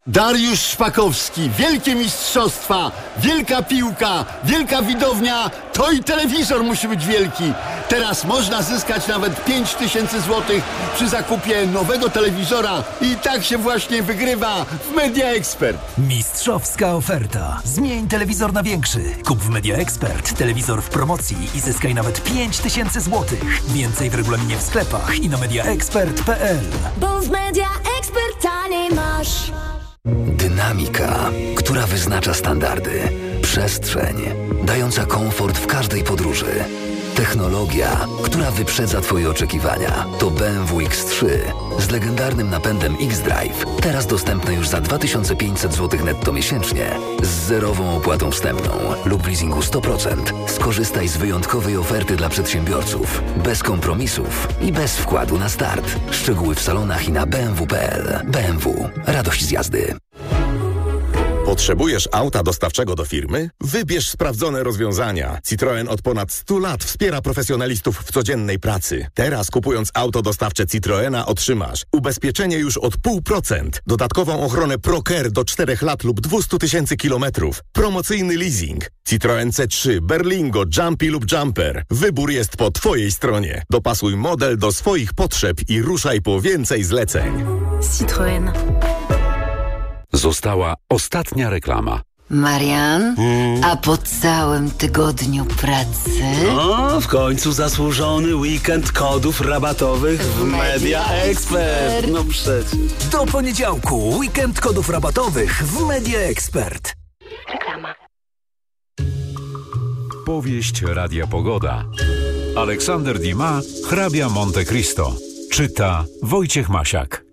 Dariusz Szpakowski, wielkie mistrzostwa, wielka piłka, wielka widownia, to i telewizor musi być wielki. Teraz można zyskać nawet 5000 zł przy zakupie nowego telewizora i tak się właśnie wygrywa w Media Expert. Mistrzowska oferta. Zmień telewizor na większy. Kup w Media Expert telewizor w promocji i zyskaj nawet 5000 zł. Więcej w regulaminie w sklepach i na mediaexpert.pl. Bo w Media Expert taniej masz. Dynamika, która wyznacza standardy. Przestrzeń, dająca komfort w każdej podróży. Technologia, która wyprzedza Twoje oczekiwania. To BMW X3 z legendarnym napędem X-Drive. Teraz dostępne już za 2500 zł netto miesięcznie. Z zerową opłatą wstępną lub leasingu 100%. Skorzystaj z wyjątkowej oferty dla przedsiębiorców. Bez kompromisów i bez wkładu na start. Szczegóły w salonach i na bmw.pl. BMW. Radość z jazdy. Potrzebujesz auta dostawczego do firmy? Wybierz sprawdzone rozwiązania. Citroen od ponad 100 lat wspiera profesjonalistów w codziennej pracy. Teraz kupując auto dostawcze Citroena otrzymasz ubezpieczenie już od 0,5%, dodatkową ochronę ProCare do 4 lat lub 200 000 kilometrów, promocyjny leasing. Citroen C3, Berlingo, Jumpy lub Jumper. Wybór jest po Twojej stronie. Dopasuj model do swoich potrzeb i ruszaj po więcej zleceń. Citroen. Została ostatnia reklama. Marian, a po całym tygodniu pracy... O, w końcu zasłużony weekend kodów rabatowych w Media Expert. No przecież. Do poniedziałku weekend kodów rabatowych w Media Expert. Reklama. Powieść Radia Pogoda. Aleksander Dumas, hrabia Monte Cristo. Czyta Wojciech Masiak.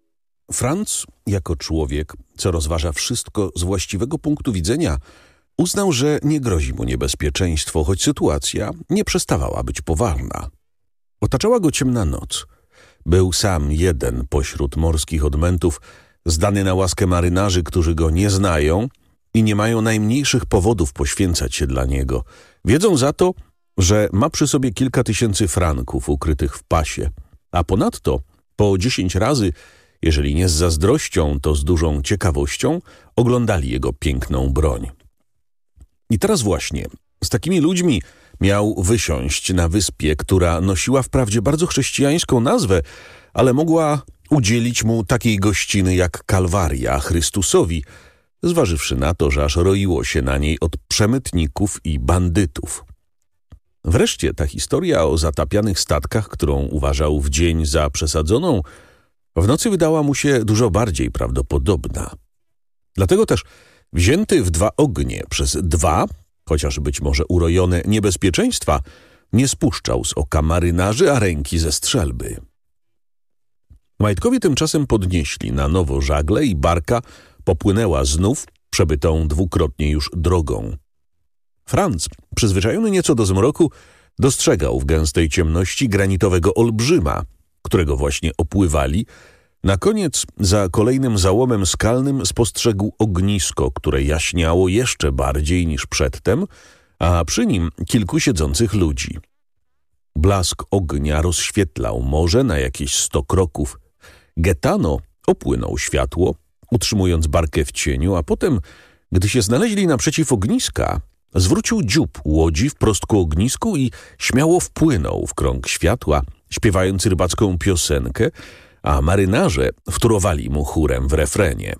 Franz, jako człowiek, co rozważa wszystko z właściwego punktu widzenia, uznał, że nie grozi mu niebezpieczeństwo, choć sytuacja nie przestawała być poważna. Otaczała go ciemna noc. Był sam jeden pośród morskich odmętów, zdany na łaskę marynarzy, którzy go nie znają i nie mają najmniejszych powodów poświęcać się dla niego. Wiedzą za to, że ma przy sobie kilka tysięcy franków ukrytych w pasie, a ponadto po 10 razy, jeżeli nie z zazdrością, to z dużą ciekawością, oglądali jego piękną broń. I teraz właśnie z takimi ludźmi miał wysiąść na wyspie, która nosiła wprawdzie bardzo chrześcijańską nazwę, ale mogła udzielić mu takiej gościny jak Kalwaria Chrystusowi, zważywszy na to, że aż roiło się na niej od przemytników i bandytów. Wreszcie ta historia o zatapianych statkach, którą uważał w dzień za przesadzoną, w nocy wydała mu się dużo bardziej prawdopodobna. Dlatego też wzięty w 2 ognie przez 2, chociaż być może urojone niebezpieczeństwa, nie spuszczał z oka marynarzy, a ręki ze strzelby. Majtkowie tymczasem podnieśli na nowo żagle i barka popłynęła znów przebytą 2-krotnie już drogą. Franz, przyzwyczajony nieco do zmroku, dostrzegał w gęstej ciemności granitowego olbrzyma, którego właśnie opływali. Na koniec za kolejnym załomem skalnym spostrzegł ognisko, które jaśniało jeszcze bardziej niż przedtem, a przy nim kilku siedzących ludzi. Blask ognia rozświetlał morze na jakieś 100 kroków. Gaetano opłynął światło, utrzymując barkę w cieniu, a potem, gdy się znaleźli naprzeciw ogniska, zwrócił dziób łodzi wprost ku ognisku i śmiało wpłynął w krąg światła, śpiewając rybacką piosenkę, a marynarze wtórowali mu chórem w refrenie.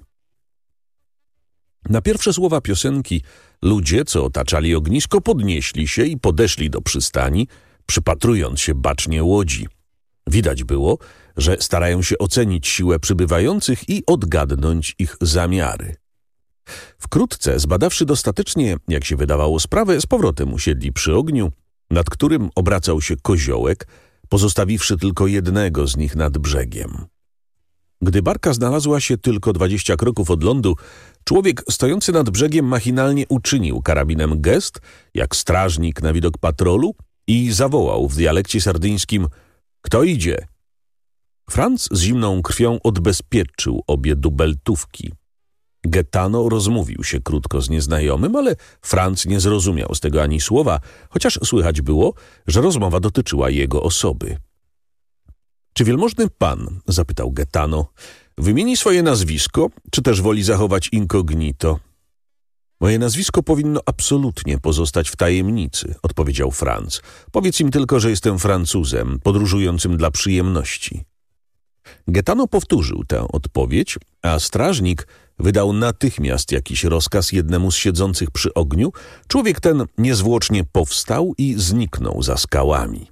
Na pierwsze słowa piosenki ludzie, co otaczali ognisko, podnieśli się i podeszli do przystani, przypatrując się bacznie łodzi. Widać było, że starają się ocenić siłę przybywających i odgadnąć ich zamiary. Wkrótce, zbadawszy dostatecznie, jak się wydawało, sprawę, z powrotem usiedli przy ogniu, nad którym obracał się koziołek, pozostawiwszy tylko jednego z nich nad brzegiem. Gdy barka znalazła się tylko 20 kroków od lądu, człowiek stojący nad brzegiem machinalnie uczynił karabinem gest, jak strażnik na widok patrolu, i zawołał w dialekcie sardyńskim: „Kto idzie?” Franz z zimną krwią odbezpieczył obie dubeltówki. Gaetano rozmówił się krótko z nieznajomym, ale Franz nie zrozumiał z tego ani słowa, chociaż słychać było, że rozmowa dotyczyła jego osoby. „Czy wielmożny pan,” zapytał Gaetano, Wymieni swoje nazwisko, czy też woli zachować incognito? Moje nazwisko powinno absolutnie pozostać w tajemnicy, odpowiedział Franz. Powiedz im tylko, że jestem Francuzem, podróżującym dla przyjemności. Gaetano powtórzył tę odpowiedź, a strażnik wydał natychmiast jakiś rozkaz jednemu z siedzących przy ogniu. Człowiek ten niezwłocznie powstał i zniknął za skałami.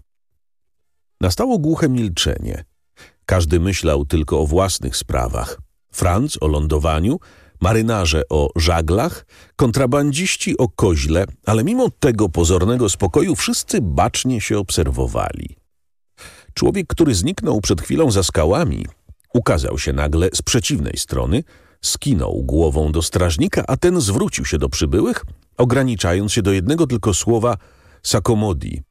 Nastało głuche milczenie. Każdy myślał tylko o własnych sprawach. Franz o lądowaniu, marynarze o żaglach, kontrabandziści o koźle, ale mimo tego pozornego spokoju wszyscy bacznie się obserwowali. Człowiek, który zniknął przed chwilą za skałami, ukazał się nagle z przeciwnej strony, skinął głową do strażnika, a ten zwrócił się do przybyłych, ograniczając się do jednego tylko słowa s'accomodi.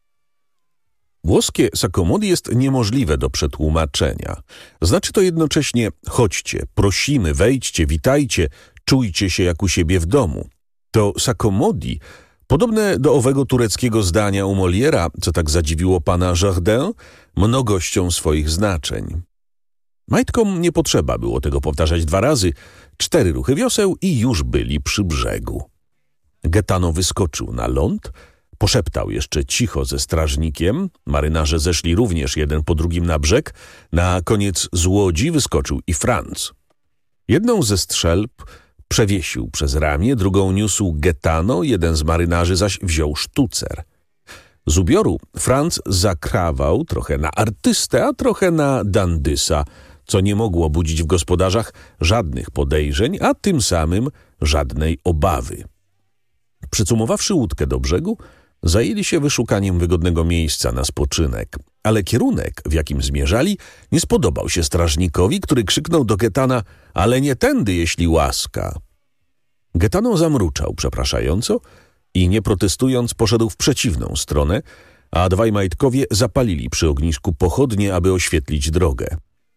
Włoskie s'accomodi jest niemożliwe do przetłumaczenia. Znaczy to jednocześnie chodźcie, prosimy, wejdźcie, witajcie, czujcie się jak u siebie w domu. To s'accomodi, podobne do owego tureckiego zdania u Moliera, co tak zadziwiło pana Jardin, mnogością swoich znaczeń. Majtkom nie potrzeba było tego powtarzać 2 razy, 4 ruchy wioseł i już byli przy brzegu. Gaetano wyskoczył na ląd, poszeptał jeszcze cicho ze strażnikiem, marynarze zeszli również jeden po drugim na brzeg, na koniec z łodzi wyskoczył i Franz. Jedną ze strzelb przewiesił przez ramię, drugą niósł Gaetano, jeden z marynarzy zaś wziął sztucer. Z ubioru Franz zakrawał trochę na artystę, a trochę na dandysa, co nie mogło budzić w gospodarzach żadnych podejrzeń, a tym samym żadnej obawy. Przycumowawszy łódkę do brzegu, zajęli się wyszukaniem wygodnego miejsca na spoczynek, ale kierunek, w jakim zmierzali, nie spodobał się strażnikowi, który krzyknął do Gaetana: ale nie tędy, jeśli łaska. Gaetano zamruczał przepraszająco i nie protestując poszedł w przeciwną stronę, a 2 majtkowie zapalili przy ognisku pochodnie, aby oświetlić drogę.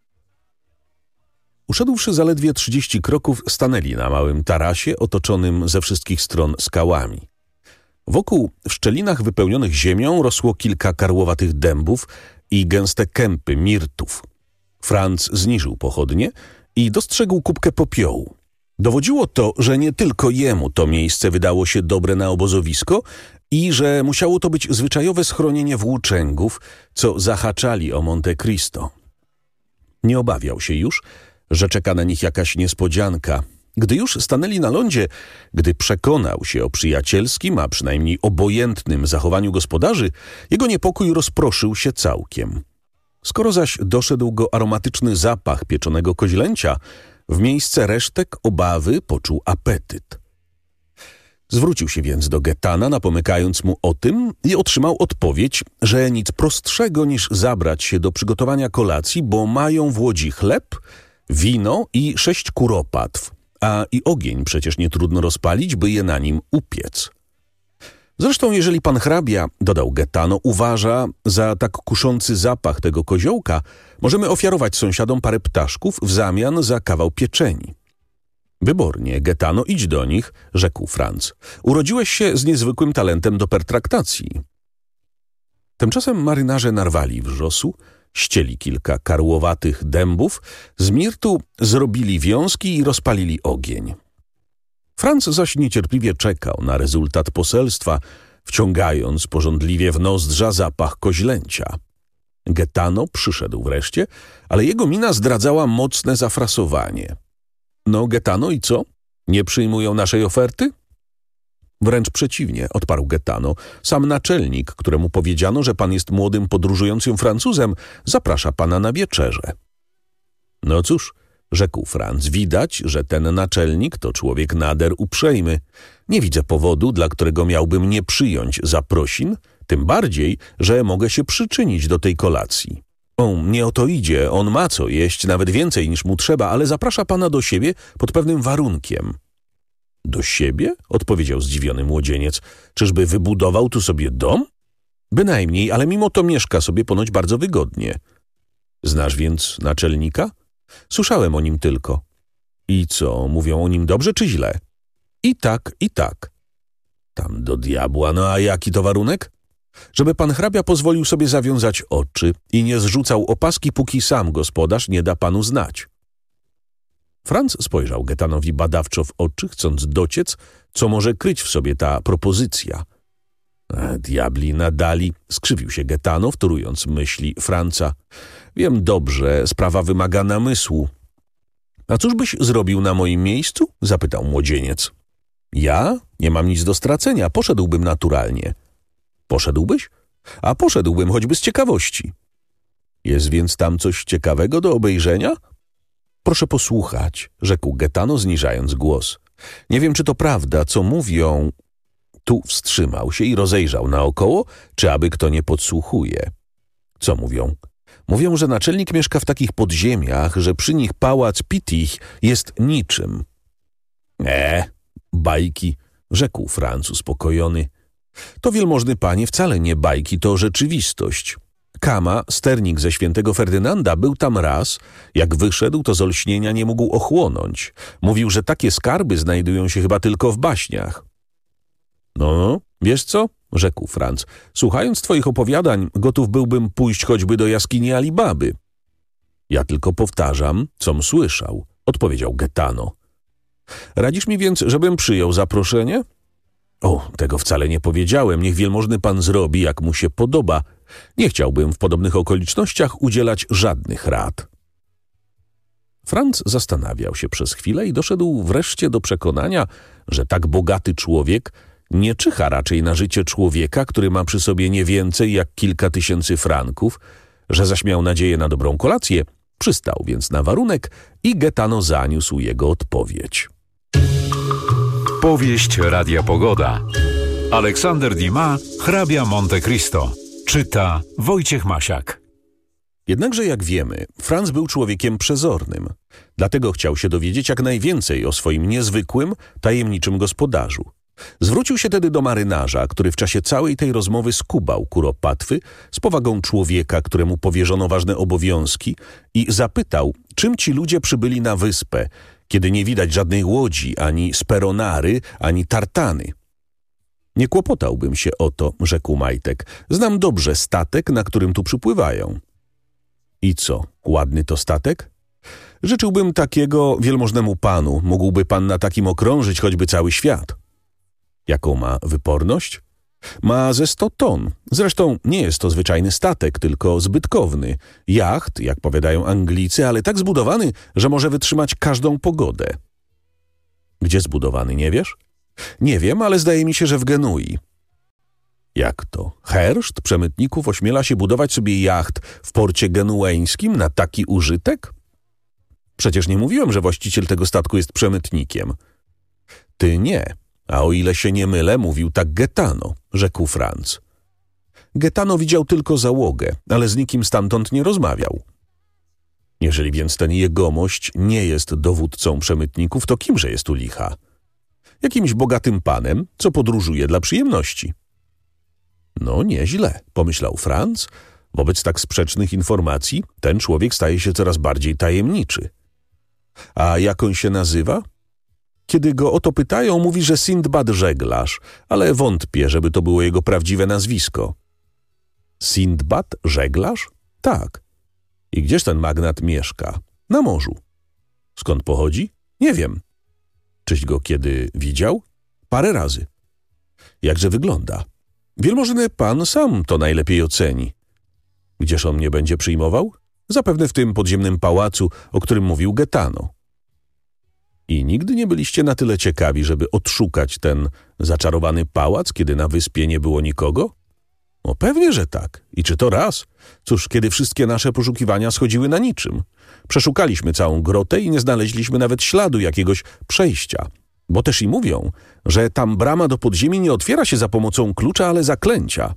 Uszedłszy zaledwie 30 kroków, stanęli na małym tarasie otoczonym ze wszystkich stron skałami. Wokół, w szczelinach wypełnionych ziemią, rosło kilka karłowatych dębów i gęste kępy mirtów. Franz zniżył pochodnie i dostrzegł kubkę popiołu. Dowodziło to, że nie tylko jemu to miejsce wydało się dobre na obozowisko i że musiało to być zwyczajowe schronienie włóczęgów, co zahaczali o Monte Cristo. Nie obawiał się już, że czeka na nich jakaś niespodzianka. Gdy już stanęli na lądzie, gdy przekonał się o przyjacielskim, a przynajmniej obojętnym zachowaniu gospodarzy, jego niepokój rozproszył się całkiem. Skoro zaś doszedł go aromatyczny zapach pieczonego koźlęcia, w miejsce resztek obawy poczuł apetyt. Zwrócił się więc do Gaetana, napomykając mu o tym, i otrzymał odpowiedź, że nic prostszego niż zabrać się do przygotowania kolacji, bo mają w łodzi chleb, wino i 6 kuropatw, a i ogień przecież nie trudno rozpalić, by je na nim upiec. Zresztą, jeżeli pan hrabia, dodał Gaetano, uważa za tak kuszący zapach tego koziołka, możemy ofiarować sąsiadom parę ptaszków w zamian za kawał pieczeni. Wybornie, Gaetano, idź do nich, rzekł Franz. Urodziłeś się z niezwykłym talentem do pertraktacji. Tymczasem marynarze narwali wrzosu, ścieli kilka karłowatych dębów, z mirtu zrobili wiązki i rozpalili ogień. Franz zaś niecierpliwie czekał na rezultat poselstwa, wciągając pożądliwie w nozdrza zapach koźlęcia. Gaetano przyszedł wreszcie, ale jego mina zdradzała mocne zafrasowanie. No, Gaetano, i co? Nie przyjmują naszej oferty? Wręcz przeciwnie, odparł Gaetano. Sam naczelnik, któremu powiedziano, że pan jest młodym podróżującym Francuzem, zaprasza pana na wieczerzę. No cóż, rzekł Franz, widać, że ten naczelnik to człowiek nader uprzejmy. Nie widzę powodu, dla którego miałbym nie przyjąć zaprosin, tym bardziej, że mogę się przyczynić do tej kolacji. O, nie o to idzie, on ma co jeść, nawet więcej niż mu trzeba, ale zaprasza pana do siebie pod pewnym warunkiem. Do siebie? Odpowiedział zdziwiony młodzieniec. Czyżby wybudował tu sobie dom? Bynajmniej, ale mimo to mieszka sobie ponoć bardzo wygodnie. Znasz więc naczelnika? Słyszałem o nim tylko. I co, mówią o nim dobrze czy źle? I tak, i tak. Tam do diabła, no a jaki to warunek? Żeby pan hrabia pozwolił sobie zawiązać oczy i nie zrzucał opaski, póki sam gospodarz nie da panu znać. Franz spojrzał Gaetanowi badawczo w oczy, chcąc dociec, co może kryć w sobie ta propozycja. Diabli nadali, skrzywił się Gaetano, wtórując myśli Franza. Wiem dobrze, sprawa wymaga namysłu. A cóż byś zrobił na moim miejscu? Zapytał młodzieniec. Ja? Nie mam nic do stracenia, poszedłbym naturalnie. Poszedłbyś? A poszedłbym choćby z ciekawości. Jest więc tam coś ciekawego do obejrzenia? Proszę posłuchać, rzekł Gaetano, zniżając głos. Nie wiem, czy to prawda, co mówią... Tu wstrzymał się i rozejrzał naokoło, czy aby kto nie podsłuchuje. Co mówią? Mówią, że naczelnik mieszka w takich podziemiach, że przy nich pałac Pittich jest niczym. Bajki, rzekł Franz uspokojony. To, wielmożny panie, wcale nie bajki, to rzeczywistość. Kama, sternik ze świętego Ferdynanda, był tam raz. Jak wyszedł, to z olśnienia nie mógł ochłonąć. Mówił, że takie skarby znajdują się chyba tylko w baśniach. No, wiesz co? Rzekł Franz. Słuchając twoich opowiadań, gotów byłbym pójść choćby do jaskini Alibaby. Ja tylko powtarzam, com słyszał, odpowiedział Gaetano. Radzisz mi więc, żebym przyjął zaproszenie? O, tego wcale nie powiedziałem. Niech wielmożny pan zrobi, jak mu się podoba. Nie chciałbym w podobnych okolicznościach udzielać żadnych rad. Franz zastanawiał się przez chwilę i doszedł wreszcie do przekonania, że tak bogaty człowiek nie czyha raczej na życie człowieka, który ma przy sobie nie więcej jak kilka tysięcy franków, że zaś miał nadzieję na dobrą kolację. Przystał więc na warunek i Gaetano zaniósł jego odpowiedź. Powieść Radia Pogoda. Aleksander Dumas, hrabia Monte Cristo. Czyta Wojciech Masiak. Jednakże, jak wiemy, Franz był człowiekiem przezornym. Dlatego chciał się dowiedzieć jak najwięcej o swoim niezwykłym, tajemniczym gospodarzu. Zwrócił się tedy do marynarza, który w czasie całej tej rozmowy skubał kuropatwy z powagą człowieka, któremu powierzono ważne obowiązki, i zapytał, czym ci ludzie przybyli na wyspę, kiedy nie widać żadnej łodzi, ani speronary, ani tartany. Nie kłopotałbym się o to, rzekł Majtek. Znam dobrze statek, na którym tu przypływają. I co, ładny to statek? Życzyłbym takiego wielmożnemu panu. Mógłby pan na takim okrążyć choćby cały świat. Jaką ma wyporność? Ma ze 100 ton. Zresztą nie jest to zwyczajny statek, tylko zbytkowny. Jacht, jak powiadają Anglicy, ale tak zbudowany, że może wytrzymać każdą pogodę. Gdzie zbudowany, nie wiesz? Nie wiem, ale zdaje mi się, że w Genui. Jak to? Herszt przemytników ośmiela się budować sobie jacht w porcie genueńskim na taki użytek? Przecież nie mówiłem, że właściciel tego statku jest przemytnikiem. Ty nie. A o ile się nie mylę, mówił tak Gaetano, rzekł Franz. Gaetano widział tylko załogę, ale z nikim stamtąd nie rozmawiał. Jeżeli więc ten jegomość nie jest dowódcą przemytników, to kimże jest u licha? Jakimś bogatym panem, co podróżuje dla przyjemności. No nieźle, pomyślał Franz. Wobec tak sprzecznych informacji ten człowiek staje się coraz bardziej tajemniczy. A jak on się nazywa? Kiedy go o to pytają, mówi, że Sindbad żeglarz, ale wątpię, żeby to było jego prawdziwe nazwisko. Sindbad żeglarz? Tak. I gdzież ten magnat mieszka? Na morzu. Skąd pochodzi? Nie wiem. Czyś go kiedy widział? Parę razy. Jakże wygląda? Wielmożny pan sam to najlepiej oceni. Gdzież on mnie będzie przyjmował? Zapewne w tym podziemnym pałacu, o którym mówił Gaetano. I nigdy nie byliście na tyle ciekawi, żeby odszukać ten zaczarowany pałac, kiedy na wyspie nie było nikogo? O, pewnie, że tak. I czy to raz? Cóż, kiedy wszystkie nasze poszukiwania schodziły na niczym. Przeszukaliśmy całą grotę i nie znaleźliśmy nawet śladu jakiegoś przejścia. Bo też i mówią, że tam brama do podziemi nie otwiera się za pomocą klucza, ale zaklęcia.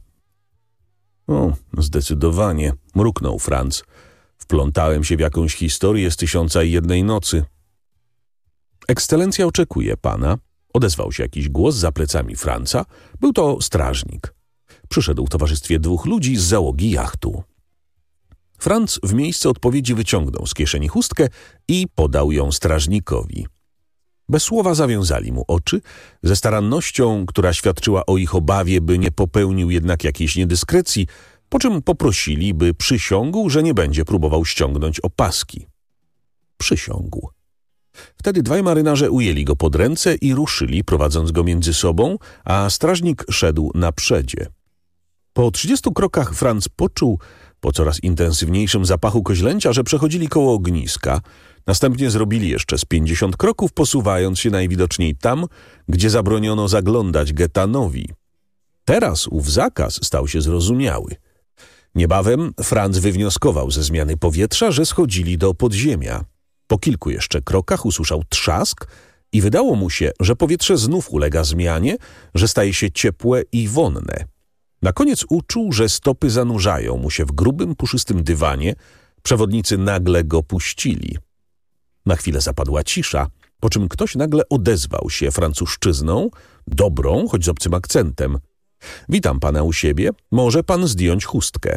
O, zdecydowanie, mruknął Franz. Wplątałem się w jakąś historię z 1001 nocy. Ekscelencja oczekuje pana, odezwał się jakiś głos za plecami Franza. Był to strażnik. Przyszedł w towarzystwie 2 ludzi z załogi jachtu. Franz w miejsce odpowiedzi wyciągnął z kieszeni chustkę i podał ją strażnikowi. Bez słowa zawiązali mu oczy, ze starannością, która świadczyła o ich obawie, by nie popełnił jednak jakiejś niedyskrecji, po czym poprosili, by przysiągł, że nie będzie próbował ściągnąć opaski. Przysiągł. Wtedy dwaj marynarze ujęli go pod ręce i ruszyli, prowadząc go między sobą, a strażnik szedł na przedzie. Po 30 krokach Franz poczuł, po coraz intensywniejszym zapachu koźlęcia, że przechodzili koło ogniska. Następnie zrobili jeszcze z 50 kroków, posuwając się najwidoczniej tam, gdzie zabroniono zaglądać Gaetanowi. Teraz ów zakaz stał się zrozumiały. Niebawem Franz wywnioskował ze zmiany powietrza, że schodzili do podziemia. Po kilku jeszcze krokach usłyszał trzask i wydało mu się, że powietrze znów ulega zmianie, że staje się ciepłe i wonne. Na koniec uczuł, że stopy zanurzają mu się w grubym, puszystym dywanie. Przewodnicy nagle go puścili. Na chwilę zapadła cisza, po czym ktoś nagle odezwał się francuszczyzną, dobrą, choć z obcym akcentem. Witam pana u siebie, może pan zdjąć chustkę.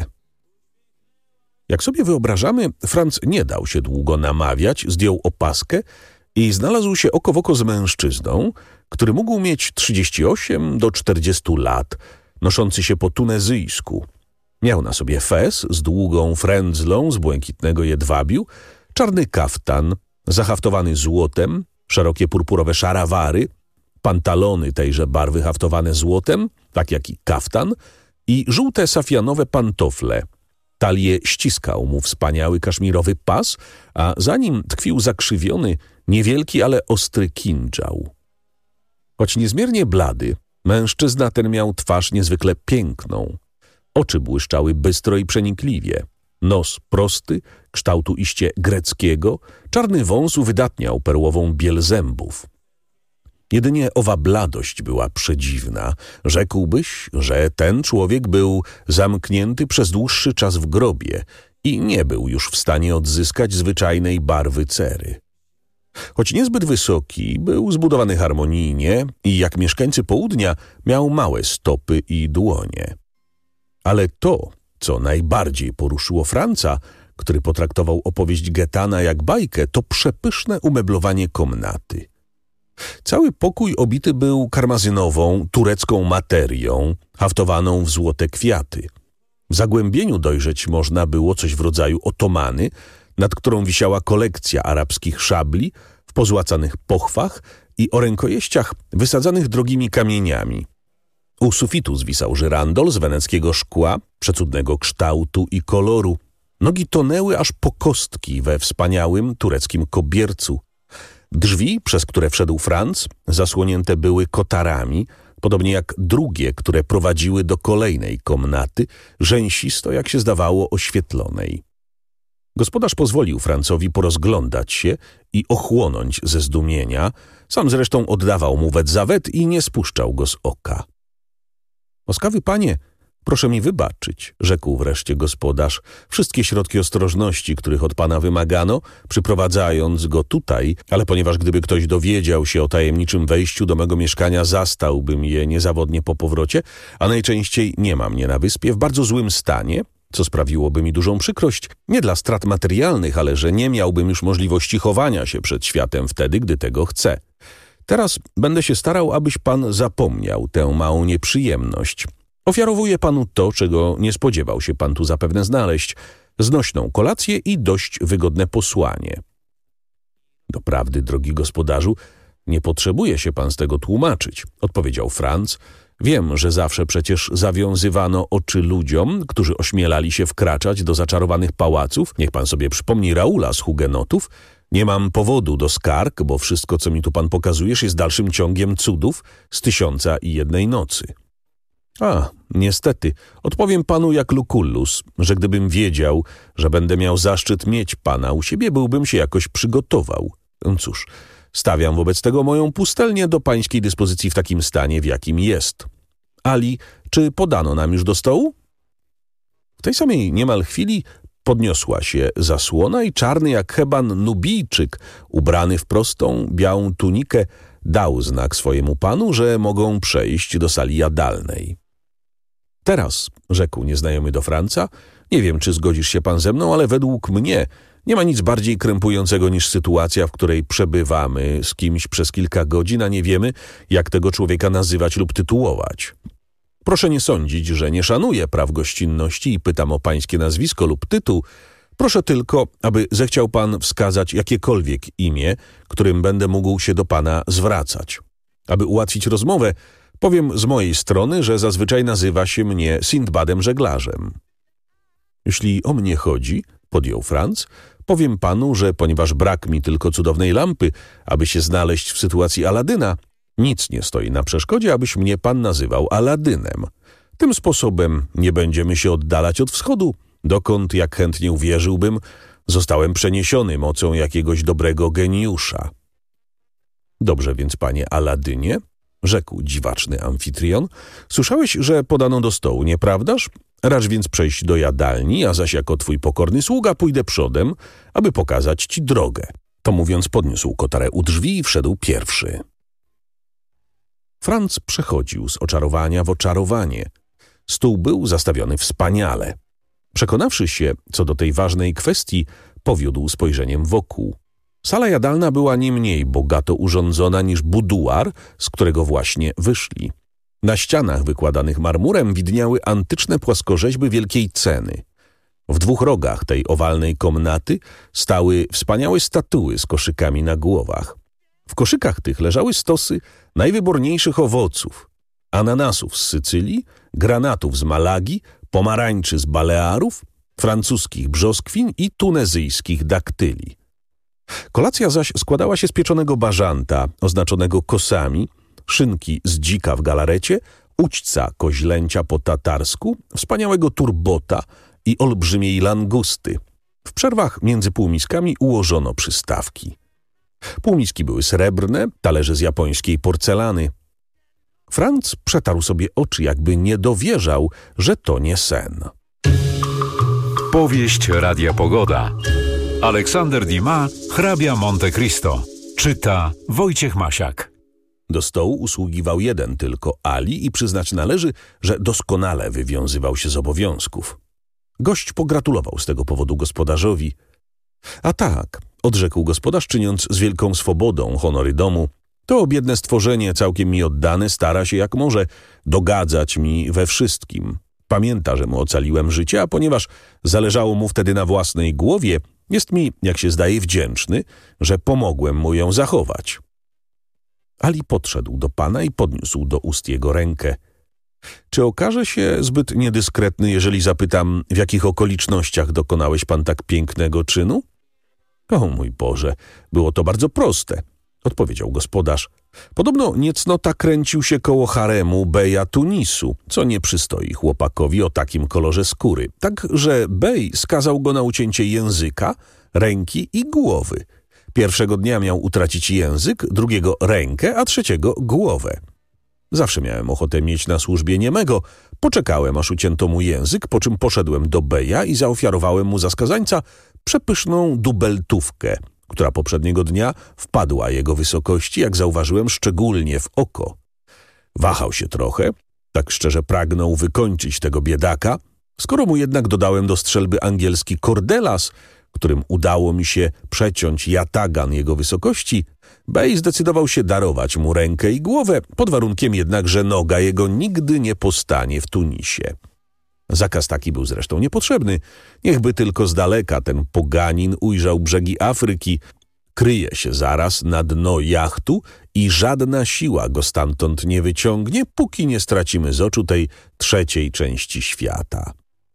Jak sobie wyobrażamy, Franz nie dał się długo namawiać, zdjął opaskę i znalazł się oko w oko z mężczyzną, który mógł mieć 38 do 40 lat, noszący się po tunezyjsku. Miał na sobie fez z długą frędzlą z błękitnego jedwabiu, czarny kaftan, zahaftowany złotem, szerokie purpurowe szarawary, pantalony tejże barwy haftowane złotem, tak jak i kaftan, i żółte safianowe pantofle. Talię ściskał mu wspaniały kaszmirowy pas, a za nim tkwił zakrzywiony, niewielki, ale ostry kindżał. Choć niezmiernie blady, mężczyzna ten miał twarz niezwykle piękną. Oczy błyszczały bystro i przenikliwie. Nos prosty, kształtu iście greckiego, czarny wąs uwydatniał perłową biel zębów. Jedynie owa bladość była przedziwna. Rzekłbyś, że ten człowiek był zamknięty przez dłuższy czas w grobie i nie był już w stanie odzyskać zwyczajnej barwy cery. Choć niezbyt wysoki, był zbudowany harmonijnie i jak mieszkańcy południa miał małe stopy i dłonie. Ale to, co najbardziej poruszyło Franza, który potraktował opowieść Gaetana jak bajkę, to przepyszne umeblowanie komnaty. Cały pokój obity był karmazynową, turecką materią, haftowaną w złote kwiaty. W zagłębieniu dojrzeć można było coś w rodzaju otomany, nad którą wisiała kolekcja arabskich szabli w pozłacanych pochwach i o rękojeściach wysadzanych drogimi kamieniami. U sufitu zwisał żyrandol z weneckiego szkła, przecudnego kształtu i koloru. Nogi tonęły aż po kostki we wspaniałym tureckim kobiercu. Drzwi, przez które wszedł Franz, zasłonięte były kotarami, podobnie jak drugie, które prowadziły do kolejnej komnaty, rzęsisto, jak się zdawało, oświetlonej. Gospodarz pozwolił Francowi porozglądać się i ochłonąć ze zdumienia, sam zresztą oddawał mu wet za wet i nie spuszczał go z oka. Łaskawy panie, proszę mi wybaczyć, rzekł wreszcie gospodarz. Wszystkie środki ostrożności, których od pana wymagano, przyprowadzając go tutaj, ale ponieważ gdyby ktoś dowiedział się o tajemniczym wejściu do mego mieszkania, zastałbym je niezawodnie po powrocie, a najczęściej nie ma mnie na wyspie, w bardzo złym stanie, co sprawiłoby mi dużą przykrość, nie dla strat materialnych, ale że nie miałbym już możliwości chowania się przed światem wtedy, gdy tego chcę. Teraz będę się starał, abyś pan zapomniał tę małą nieprzyjemność. Ofiarowuję panu to, czego nie spodziewał się pan tu zapewne znaleźć, znośną kolację i dość wygodne posłanie. Doprawdy, drogi gospodarzu, nie potrzebuje się pan z tego tłumaczyć, odpowiedział Franz. Wiem, że zawsze przecież zawiązywano oczy ludziom, którzy ośmielali się wkraczać do zaczarowanych pałaców. Niech pan sobie przypomni Raula z Hugenotów. Nie mam powodu do skarg, bo wszystko, co mi tu pan pokazujesz, jest dalszym ciągiem cudów z 1001 nocy. A, niestety, odpowiem panu jak Lucullus, że gdybym wiedział, że będę miał zaszczyt mieć pana u siebie, byłbym się jakoś przygotował. Cóż, stawiam wobec tego moją pustelnię do pańskiej dyspozycji w takim stanie, w jakim jest. Ali, czy podano nam już do stołu? W tej samej niemal chwili podniosła się zasłona i czarny jak heban Nubijczyk, ubrany w prostą, białą tunikę, dał znak swojemu panu, że mogą przejść do sali jadalnej. Teraz, rzekł nieznajomy do Franza, nie wiem, czy zgodzisz się pan ze mną, ale według mnie nie ma nic bardziej krępującego niż sytuacja, w której przebywamy z kimś przez kilka godzin, a nie wiemy, jak tego człowieka nazywać lub tytułować. Proszę nie sądzić, że nie szanuję praw gościnności i pytam o pańskie nazwisko lub tytuł. Proszę tylko, aby zechciał pan wskazać jakiekolwiek imię, którym będę mógł się do pana zwracać. Aby ułatwić rozmowę, powiem z mojej strony, że zazwyczaj nazywa się mnie Sindbadem Żeglarzem. Jeśli o mnie chodzi, podjął Franz, powiem panu, że ponieważ brak mi tylko cudownej lampy, aby się znaleźć w sytuacji Aladyna, nic nie stoi na przeszkodzie, abyś mnie pan nazywał Aladynem. Tym sposobem nie będziemy się oddalać od wschodu, dokąd, jak chętnie uwierzyłbym, zostałem przeniesiony mocą jakiegoś dobrego geniusza. Dobrze więc, panie Aladynie, rzekł dziwaczny amfitrion, słyszałeś, że podano do stołu, nieprawdaż? Racz więc przejść do jadalni, a zaś jako twój pokorny sługa pójdę przodem, aby pokazać ci drogę. To mówiąc podniósł kotarę u drzwi i wszedł pierwszy. Franz przechodził z oczarowania w oczarowanie. Stół był zastawiony wspaniale. Przekonawszy się co do tej ważnej kwestii, powiódł spojrzeniem wokół. Sala jadalna była nie mniej bogato urządzona niż buduar, z którego właśnie wyszli. Na ścianach wykładanych marmurem widniały antyczne płaskorzeźby wielkiej ceny. W dwóch rogach tej owalnej komnaty stały wspaniałe statuły z koszykami na głowach. W koszykach tych leżały stosy najwyborniejszych owoców, ananasów z Sycylii, granatów z Malagi, pomarańczy z Balearów, francuskich brzoskwin i tunezyjskich daktyli. Kolacja zaś składała się z pieczonego bażanta, oznaczonego kosami, szynki z dzika w galarecie, ućca koźlęcia po tatarsku, wspaniałego turbota i olbrzymiej langusty. W przerwach między półmiskami ułożono przystawki. Półmiski były srebrne, talerze z japońskiej porcelany. Franz przetarł sobie oczy, jakby nie dowierzał, że to nie sen. Powieść Radia Pogoda. Aleksander Dumas, hrabia Monte Cristo. Czyta Wojciech Masiak. Do stołu usługiwał jeden tylko Ali i przyznać należy, że doskonale wywiązywał się z obowiązków. Gość pogratulował z tego powodu gospodarzowi. A tak, odrzekł gospodarz, czyniąc z wielką swobodą honory domu, to biedne stworzenie, całkiem mi oddane, stara się jak może dogadzać mi we wszystkim. Pamięta, że mu ocaliłem życie, a ponieważ zależało mu wtedy na własnej głowie, jest mi, jak się zdaje, wdzięczny, że pomogłem mu ją zachować. Ali podszedł do pana i podniósł do ust jego rękę. Czy okaże się zbyt niedyskretny, jeżeli zapytam, w jakich okolicznościach dokonałeś pan tak pięknego czynu? O mój Boże, było to bardzo proste, odpowiedział gospodarz. Podobno niecnota kręcił się koło haremu beja Tunisu, co nie przystoi chłopakowi o takim kolorze skóry. Tak, że bej skazał go na ucięcie języka, ręki i głowy. Pierwszego dnia miał utracić język, drugiego rękę, a trzeciego głowę. Zawsze miałem ochotę mieć na służbie niemego. Poczekałem, aż ucięto mu język, po czym poszedłem do beja i zaofiarowałem mu za skazańca przepyszną dubeltówkę, która poprzedniego dnia wpadła jego wysokości, jak zauważyłem, szczególnie w oko. Wahał się trochę, tak szczerze pragnął wykończyć tego biedaka, skoro mu jednak dodałem do strzelby angielski kordelas, którym udało mi się przeciąć jatagan jego wysokości, bej zdecydował się darować mu rękę i głowę, pod warunkiem jednak, że noga jego nigdy nie postanie w Tunisie. Zakaz taki był zresztą niepotrzebny. Niechby tylko z daleka ten poganin ujrzał brzegi Afryki, kryje się zaraz na dno jachtu i żadna siła go stamtąd nie wyciągnie, póki nie stracimy z oczu tej trzeciej części świata.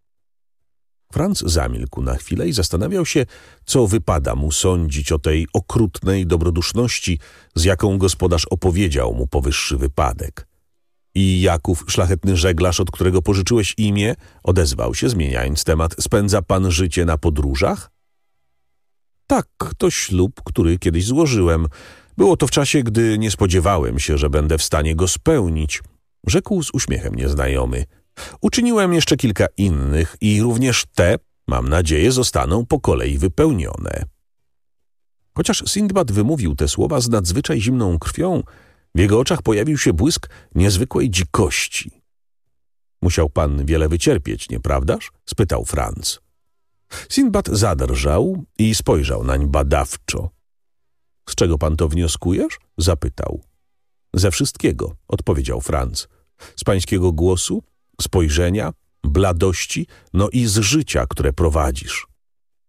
Franz zamilkł na chwilę i zastanawiał się, co wypada mu sądzić o tej okrutnej dobroduszności, z jaką gospodarz opowiedział mu powyższy wypadek. I Jaków, szlachetny żeglarz, od którego pożyczyłeś imię, odezwał się, zmieniając temat. Spędza pan życie na podróżach? Tak, to ślub, który kiedyś złożyłem. Było to w czasie, gdy nie spodziewałem się, że będę w stanie go spełnić, rzekł z uśmiechem nieznajomy. Uczyniłem jeszcze kilka innych i również te, mam nadzieję, zostaną po kolei wypełnione. Chociaż Sindbad wymówił te słowa z nadzwyczaj zimną krwią, w jego oczach pojawił się błysk niezwykłej dzikości. Musiał pan wiele wycierpieć, nieprawdaż? Spytał Franz. Sindbad zadrżał i spojrzał nań badawczo. Z czego pan to wnioskujesz? Zapytał. Ze wszystkiego, odpowiedział Franz. Z pańskiego głosu, spojrzenia, bladości, no i z życia, które prowadzisz.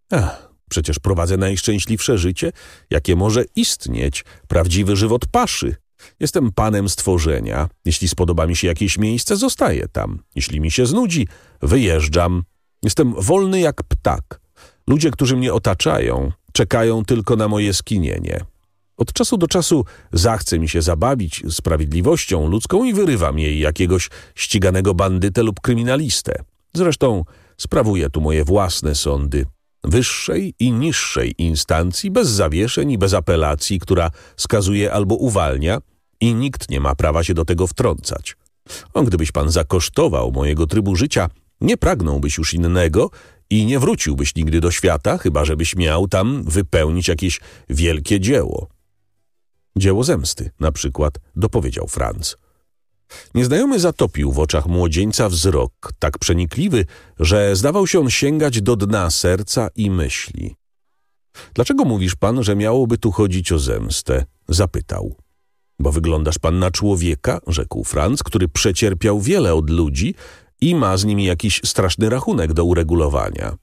Przecież prowadzę najszczęśliwsze życie, jakie może istnieć. Prawdziwy żywot paszy. Jestem panem stworzenia. Jeśli spodoba mi się jakieś miejsce, zostaję tam. Jeśli mi się znudzi, wyjeżdżam. Jestem wolny jak ptak. Ludzie, którzy mnie otaczają, czekają tylko na moje skinienie. Od czasu do czasu zachce mi się zabawić sprawiedliwością ludzką i wyrywam jej jakiegoś ściganego bandytę lub kryminalistę. Zresztą sprawuję tu moje własne sądy. Wyższej i niższej instancji, bez zawieszeń i bez apelacji, która skazuje albo uwalnia i nikt nie ma prawa się do tego wtrącać. Gdybyś pan zakosztował mojego trybu życia, nie pragnąłbyś już innego i nie wróciłbyś nigdy do świata, chyba żebyś miał tam wypełnić jakieś wielkie dzieło. Dzieło zemsty, na przykład, dopowiedział Franz. Nieznajomy zatopił w oczach młodzieńca wzrok, tak przenikliwy, że zdawał się on sięgać do dna serca i myśli. Dlaczego mówisz pan, że miałoby tu chodzić o zemstę? Zapytał. Bo wyglądasz pan na człowieka, rzekł Franz, który przecierpiał wiele od ludzi i ma z nimi jakiś straszny rachunek do uregulowania.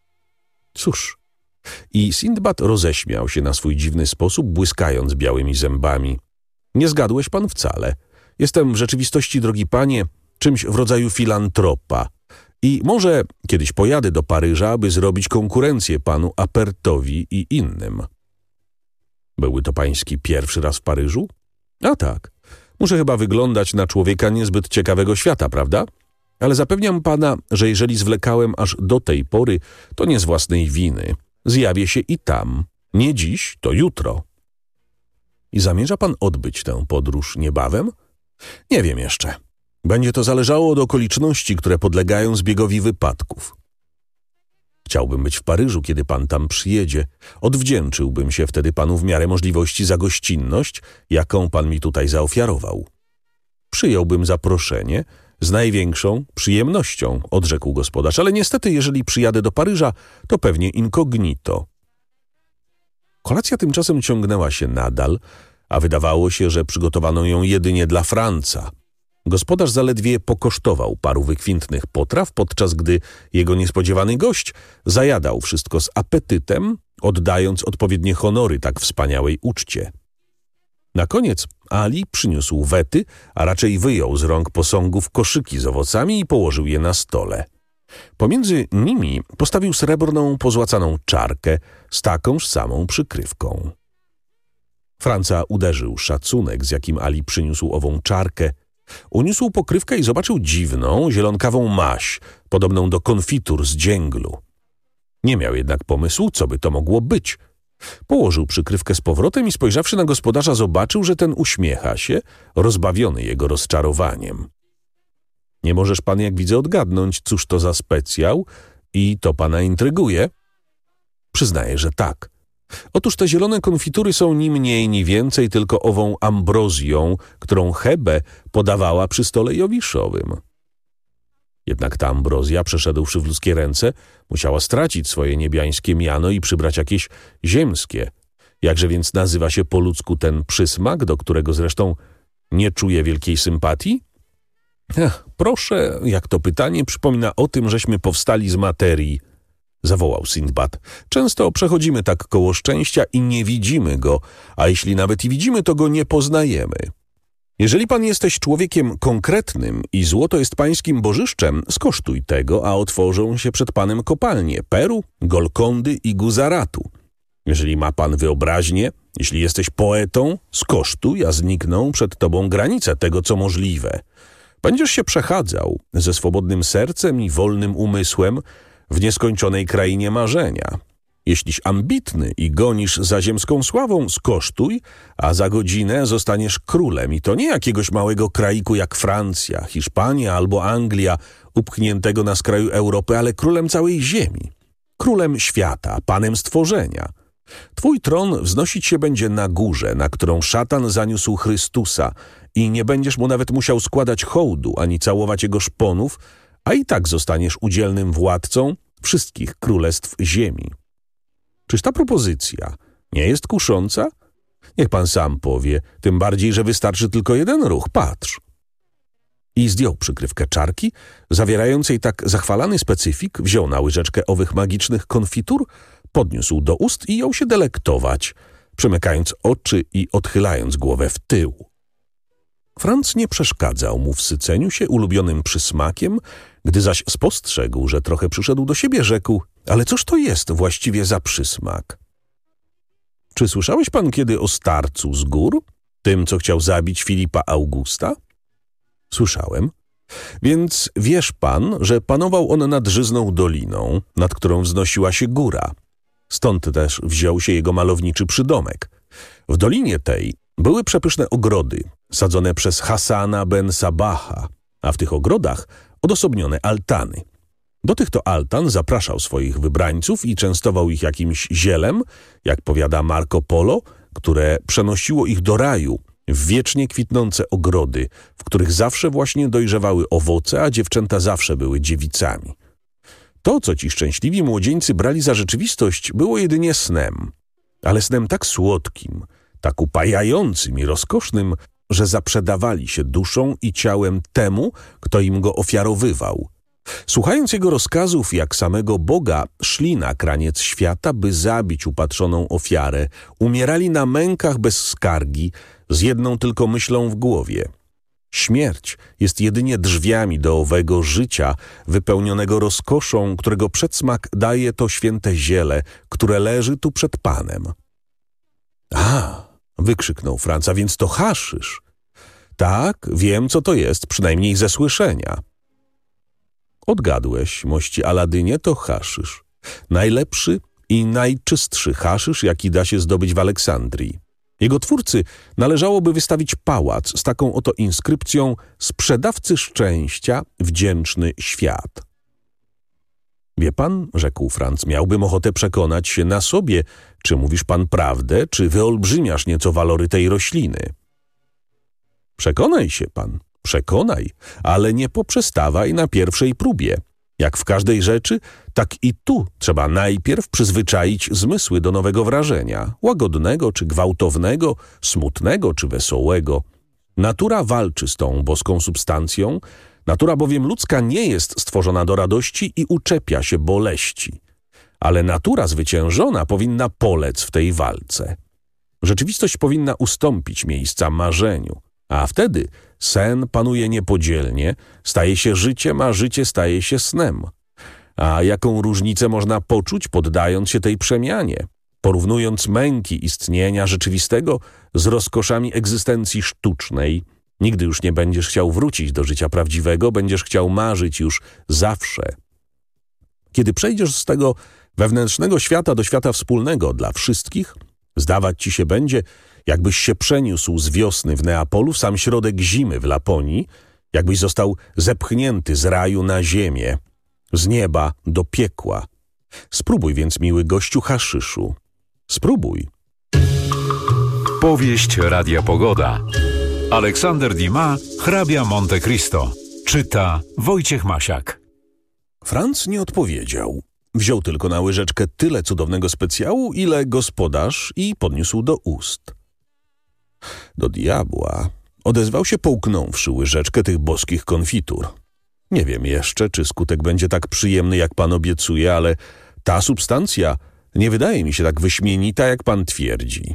Cóż, i Sindbad roześmiał się na swój dziwny sposób, błyskając białymi zębami. Nie zgadłeś pan wcale. Jestem w rzeczywistości, drogi panie, czymś w rodzaju filantropa. I może kiedyś pojadę do Paryża, aby zrobić konkurencję panu Apertowi i innym. Byłby to pański pierwszy raz w Paryżu? A tak. Muszę chyba wyglądać na człowieka niezbyt ciekawego świata, prawda? Ale zapewniam pana, że jeżeli zwlekałem aż do tej pory, to nie z własnej winy. Zjawię się i tam. Nie dziś, to jutro. I zamierza pan odbyć tę podróż niebawem? Nie wiem jeszcze. Będzie to zależało od okoliczności, które podlegają zbiegowi wypadków. Chciałbym być w Paryżu, kiedy pan tam przyjedzie. Odwdzięczyłbym się wtedy panu w miarę możliwości za gościnność, jaką pan mi tutaj zaofiarował. Przyjąłbym zaproszenie z największą przyjemnością, odrzekł gospodarz, ale niestety, jeżeli przyjadę do Paryża, to pewnie incognito. Kolacja tymczasem ciągnęła się nadal, a wydawało się, że przygotowano ją jedynie dla Franca. Gospodarz zaledwie pokosztował paru wykwintnych potraw, podczas gdy jego niespodziewany gość zajadał wszystko z apetytem, oddając odpowiednie honory tak wspaniałej uczcie. Na koniec Ali przyniósł wety, a raczej wyjął z rąk posągów koszyki z owocami i położył je na stole. Pomiędzy nimi postawił srebrną, pozłacaną czarkę z takąż samą przykrywką. Franca uderzył szacunek, z jakim Ali przyniósł ową czarkę. Uniósł pokrywkę i zobaczył dziwną, zielonkawą maź, podobną do konfitur z dzięglu. Nie miał jednak pomysłu, co by to mogło być. Położył przykrywkę z powrotem i spojrzawszy na gospodarza, zobaczył, że ten uśmiecha się, rozbawiony jego rozczarowaniem. Nie możesz pan, jak widzę, odgadnąć, cóż to za specjał i to pana intryguje? Przyznaję, że tak. Otóż te zielone konfitury są ni mniej, ni więcej tylko ową ambrozją, którą Hebe podawała przy stole jowiszowym. Jednak ta ambrozja, przeszedłszy w ludzkie ręce, musiała stracić swoje niebiańskie miano i przybrać jakieś ziemskie. Jakże więc nazywa się po ludzku ten przysmak, do którego zresztą nie czuje wielkiej sympatii? Proszę, jak to pytanie przypomina o tym, żeśmy powstali z materii, zawołał Sindbad. Często przechodzimy tak koło szczęścia i nie widzimy go, a jeśli nawet i widzimy, to go nie poznajemy. Jeżeli pan jesteś człowiekiem konkretnym i złoto jest pańskim bożyszczem, skosztuj tego, a otworzą się przed panem kopalnie Peru, Golkondy i Guzaratu. Jeżeli ma pan wyobraźnię, jeśli jesteś poetą, skosztuj, a znikną przed tobą granice tego, co możliwe. Będziesz się przechadzał ze swobodnym sercem i wolnym umysłem w nieskończonej krainie marzenia. Jeśliś ambitny i gonisz za ziemską sławą, skosztuj, a za godzinę zostaniesz królem i to nie jakiegoś małego kraiku jak Francja, Hiszpania albo Anglia, upchniętego na skraju Europy, ale królem całej ziemi. Królem świata, panem stworzenia. Twój tron wznosić się będzie na górze, na którą szatan zaniósł Chrystusa i nie będziesz mu nawet musiał składać hołdu ani całować jego szponów, a i tak zostaniesz udzielnym władcą wszystkich królestw ziemi. Czyż ta propozycja nie jest kusząca? Niech pan sam powie, tym bardziej, że wystarczy tylko jeden ruch. Patrz. I zdjął przykrywkę czarki, zawierającej tak zachwalany specyfik, wziął na łyżeczkę owych magicznych konfitur, podniósł do ust i jął się delektować, przymykając oczy i odchylając głowę w tył. Franz nie przeszkadzał mu w syceniu się ulubionym przysmakiem, gdy zaś spostrzegł, że trochę przyszedł do siebie, rzekł: ale cóż to jest właściwie za przysmak? Czy słyszałeś pan kiedy o starcu z gór? Tym, co chciał zabić Filipa Augusta? Słyszałem. Więc wiesz pan, że panował on nad żyzną doliną, nad którą wznosiła się góra. Stąd też wziął się jego malowniczy przydomek. W dolinie tej były przepyszne ogrody, sadzone przez Hasana ben Sabaha, a w tych ogrodach odosobnione altany. Do tych to altan zapraszał swoich wybrańców i częstował ich jakimś zielem, jak powiada Marco Polo, które przenosiło ich do raju, w wiecznie kwitnące ogrody, w których zawsze właśnie dojrzewały owoce, a dziewczęta zawsze były dziewicami. To, co ci szczęśliwi młodzieńcy brali za rzeczywistość, było jedynie snem, ale snem tak słodkim, tak upajającym i rozkosznym, że zaprzedawali się duszą i ciałem temu, kto im go ofiarowywał. Słuchając jego rozkazów jak samego Boga, szli na kraniec świata, by zabić upatrzoną ofiarę. Umierali na mękach bez skargi, z jedną tylko myślą w głowie. Śmierć jest jedynie drzwiami do owego życia, wypełnionego rozkoszą, którego przedsmak daje to święte ziele, które leży tu przed Panem. A, wykrzyknął Franz, a więc to haszysz. Tak, wiem, co to jest, przynajmniej ze słyszenia. Odgadłeś, mości Aladynie, to haszysz. Najlepszy i najczystszy haszysz, jaki da się zdobyć w Aleksandrii. Jego twórcy należałoby wystawić pałac z taką oto inskrypcją: sprzedawcy szczęścia, wdzięczny świat. Wie pan, rzekł Franz, miałbym ochotę przekonać się na sobie, czy mówisz pan prawdę, czy wyolbrzymiasz nieco walory tej rośliny. Przekonaj się pan, przekonaj, ale nie poprzestawaj na pierwszej próbie. Jak w każdej rzeczy, tak i tu trzeba najpierw przyzwyczaić zmysły do nowego wrażenia, łagodnego czy gwałtownego, smutnego czy wesołego. Natura walczy z tą boską substancją, natura bowiem ludzka nie jest stworzona do radości i uczepia się boleści. Ale natura zwyciężona powinna polec w tej walce. Rzeczywistość powinna ustąpić miejsca marzeniu, a wtedy sen panuje niepodzielnie, staje się życiem, a życie staje się snem. A jaką różnicę można poczuć, poddając się tej przemianie, porównując męki istnienia rzeczywistego z rozkoszami egzystencji sztucznej? Nigdy już nie będziesz chciał wrócić do życia prawdziwego, będziesz chciał marzyć już zawsze. Kiedy przejdziesz z tego wewnętrznego świata do świata wspólnego dla wszystkich, zdawać ci się będzie, jakbyś się przeniósł z wiosny w Neapolu w sam środek zimy w Laponii, jakbyś został zepchnięty z raju na ziemię, z nieba do piekła. Spróbuj więc, miły gościu, haszyszu. Spróbuj. Powieść Radia Pogoda. Aleksander Dumas, hrabia Monte Cristo. Czyta Wojciech Masiak. Franz nie odpowiedział. Wziął tylko na łyżeczkę tyle cudownego specjału, ile gospodarz, i podniósł do ust. Do diabła, odezwał się, połknąwszy łyżeczkę tych boskich konfitur. Nie wiem jeszcze, czy skutek będzie tak przyjemny, jak pan obiecuje, ale ta substancja nie wydaje mi się tak wyśmienita, jak pan twierdzi.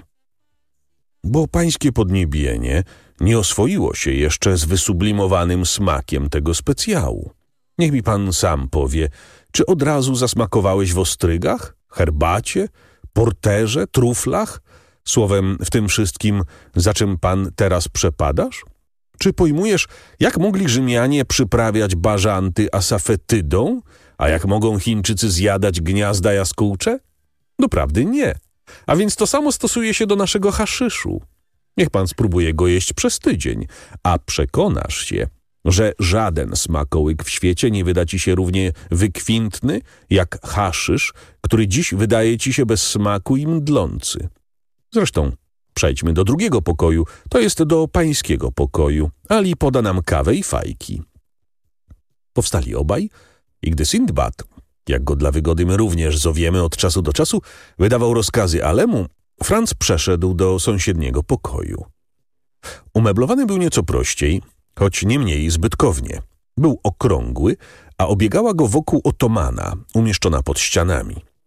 Bo pańskie podniebienie nie oswoiło się jeszcze z wysublimowanym smakiem tego specjału. Niech mi pan sam powie, czy od razu zasmakowałeś w ostrygach, herbacie, porterze, truflach? Słowem, w tym wszystkim, za czym pan teraz przepadasz? Czy pojmujesz, jak mogli Rzymianie przyprawiać bażanty asafetydą, a jak mogą Chińczycy zjadać gniazda jaskółcze? Doprawdy nie. A więc to samo stosuje się do naszego haszyszu. Niech pan spróbuje go jeść przez tydzień, a przekonasz się, że żaden smakołyk w świecie nie wyda ci się równie wykwintny jak haszysz, który dziś wydaje ci się bez smaku i mdlący. Zresztą przejdźmy do drugiego pokoju, to jest do pańskiego pokoju. Ali poda nam kawę i fajki. Powstali obaj i gdy Sindbad, jak go dla wygody my również zowiemy od czasu do czasu, wydawał rozkazy Alemu, Franz przeszedł do sąsiedniego pokoju. Umeblowany był nieco prościej, choć nie mniej zbytkownie. Był okrągły, a obiegała go wokół otomana, umieszczona pod ścianami.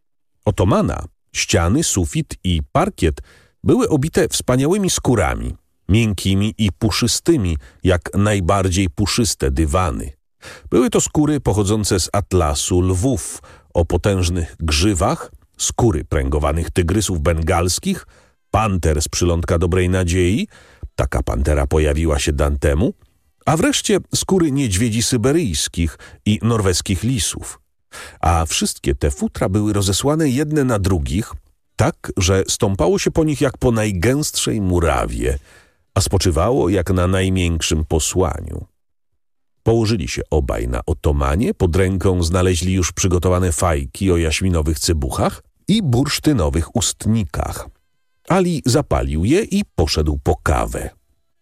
Otomana, ściany, sufit i parkiet były obite wspaniałymi skórami, miękkimi i puszystymi, jak najbardziej puszyste dywany. Były to skóry pochodzące z atlasu lwów o potężnych grzywach, skóry pręgowanych tygrysów bengalskich, panter z przylądka Dobrej Nadziei, taka pantera pojawiła się Dantemu, a wreszcie skóry niedźwiedzi syberyjskich i norweskich lisów. A wszystkie te futra były rozesłane jedne na drugich, tak, że stąpało się po nich jak po najgęstszej murawie, a spoczywało jak na najmiększym posłaniu. Położyli się obaj na otomanie, pod ręką znaleźli już przygotowane fajki o jaśminowych cybuchach i bursztynowych ustnikach. Ali zapalił je i poszedł po kawę.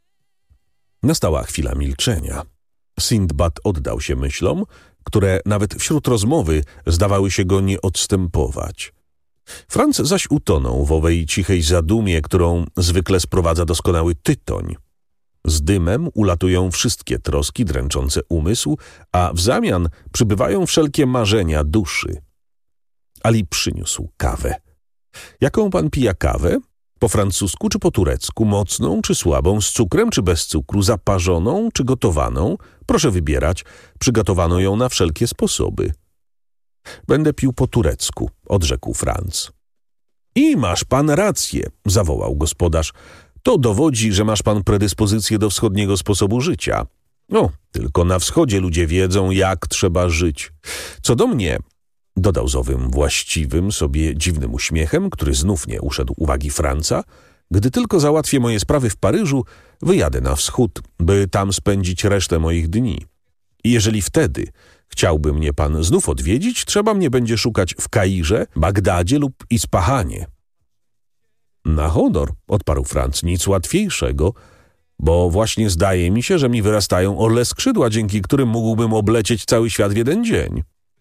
Nastała chwila milczenia. Sindbad oddał się myślom, które nawet wśród rozmowy zdawały się go nie odstępować. Franc zaś utonął w owej cichej zadumie, którą zwykle sprowadza doskonały tytoń. Z dymem ulatują wszystkie troski dręczące umysł, a w zamian przybywają wszelkie marzenia duszy. Ali przyniósł kawę. Jaką pan pija kawę? Po francusku czy po turecku? Mocną czy słabą? Z cukrem czy bez cukru? Zaparzoną czy gotowaną? Proszę wybierać. Przygotowano ją na wszelkie sposoby. Będę pił po turecku, odrzekł Franc. I masz pan rację, zawołał gospodarz. To dowodzi, że masz pan predyspozycję do wschodniego sposobu życia. No, tylko na wschodzie ludzie wiedzą, jak trzeba żyć. Co do mnie, dodał z owym właściwym sobie dziwnym uśmiechem, który znów nie uszedł uwagi Franca, gdy tylko załatwię moje sprawy w Paryżu, wyjadę na wschód, by tam spędzić resztę moich dni. I jeżeli wtedy chciałby mnie pan znów odwiedzić, trzeba mnie będzie szukać w Kairze, Bagdadzie lub Ispahanie. Na honor, odparł Franc, nic łatwiejszego, bo właśnie zdaje mi się, że mi wyrastają orle skrzydła, dzięki którym mógłbym oblecieć cały świat w jeden dzień.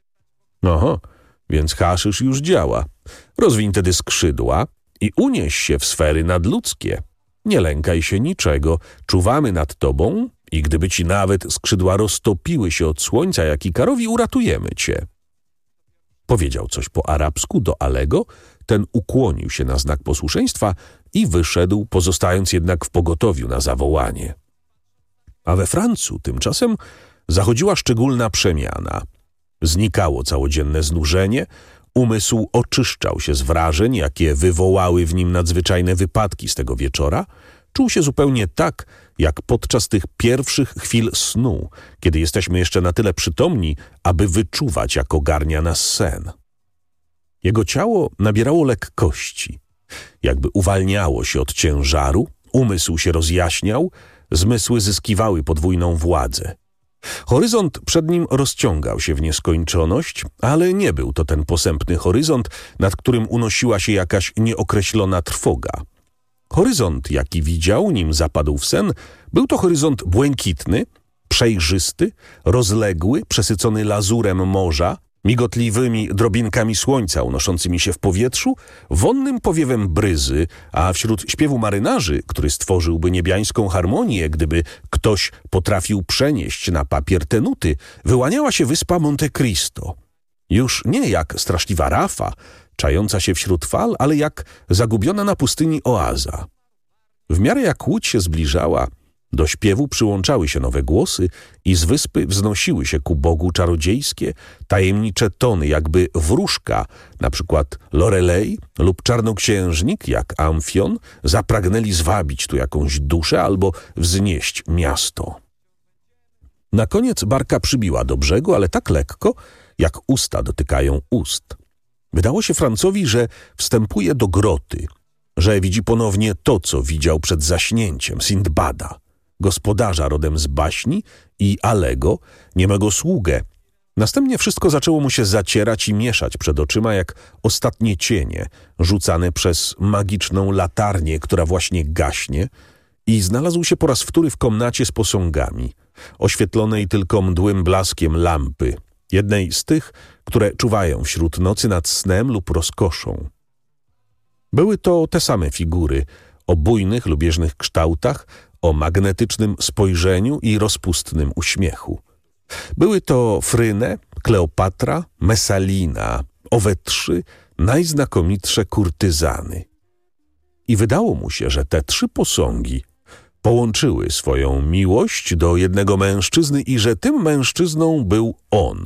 Oho, więc haszysz już działa. Rozwiń tedy skrzydła i unieś się w sfery nadludzkie. Nie lękaj się niczego, czuwamy nad tobą i gdyby ci nawet skrzydła roztopiły się od słońca jak Ikarowi, uratujemy cię. Powiedział coś po arabsku do Alego, ten ukłonił się na znak posłuszeństwa i wyszedł, pozostając jednak w pogotowiu na zawołanie. A we Francu tymczasem zachodziła szczególna przemiana. Znikało całodzienne znużenie, umysł oczyszczał się z wrażeń, jakie wywołały w nim nadzwyczajne wypadki z tego wieczora, czuł się zupełnie tak, jak podczas tych pierwszych chwil snu, kiedy jesteśmy jeszcze na tyle przytomni, aby wyczuwać, jak ogarnia nas sen. Jego ciało nabierało lekkości, jakby uwalniało się od ciężaru, umysł się rozjaśniał, zmysły zyskiwały podwójną władzę. Horyzont przed nim rozciągał się w nieskończoność, ale nie był to ten posępny horyzont, nad którym unosiła się jakaś nieokreślona trwoga. Horyzont, jaki widział, nim zapadł w sen, był to horyzont błękitny, przejrzysty, rozległy, przesycony lazurem morza, migotliwymi drobinkami słońca unoszącymi się w powietrzu, wonnym powiewem bryzy, a wśród śpiewu marynarzy, który stworzyłby niebiańską harmonię, gdyby ktoś potrafił przenieść na papier te nuty, wyłaniała się wyspa Monte Cristo. Już nie jak straszliwa rafa, czająca się wśród fal, ale jak zagubiona na pustyni oaza. W miarę jak łódź się zbliżała, do śpiewu przyłączały się nowe głosy i z wyspy wznosiły się ku Bogu czarodziejskie, tajemnicze tony, jakby wróżka, na przykład Lorelei lub czarnoksiężnik, jak Amfion, zapragnęli zwabić tu jakąś duszę albo wznieść miasto. Na koniec barka przybiła do brzegu, ale tak lekko, jak usta dotykają ust. Wydało się Francowi, że wstępuje do groty, że widzi ponownie to, co widział przed zaśnięciem Sindbada, gospodarza rodem z baśni i Alego, niemego sługę. Następnie wszystko zaczęło mu się zacierać i mieszać przed oczyma jak ostatnie cienie, rzucane przez magiczną latarnię, która właśnie gaśnie, i znalazł się po raz wtóry w komnacie z posągami, oświetlonej tylko mdłym blaskiem lampy, jednej z tych, które czuwają wśród nocy nad snem lub rozkoszą. Były to te same figury, o bujnych, lubieżnych kształtach, o magnetycznym spojrzeniu i rozpustnym uśmiechu. Były to Fryne, Kleopatra, Messalina, owe trzy, najznakomitsze kurtyzany. I wydało mu się, że te 3 posągi połączyły swoją miłość do jednego mężczyzny i że tym mężczyzną był on.